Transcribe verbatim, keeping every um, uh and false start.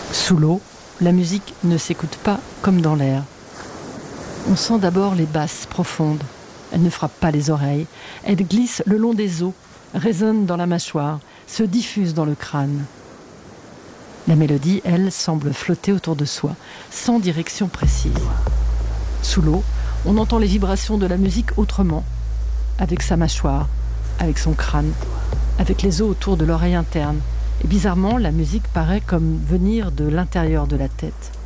Sous l'eau, la musique ne s'écoute pas comme dans l'air. On sent d'abord les basses profondes. Elles ne frappent pas les oreilles. Elles glissent le long des os, résonnent dans la mâchoire, se diffusent dans le crâne. La mélodie, elle, semble flotter autour de soi, sans direction précise. Sous l'eau, on entend les vibrations de la musique autrement, avec sa mâchoire, avec son crâne, avec les os autour de l'oreille interne. Et bizarrement, la musique paraît comme venir de l'intérieur de la tête.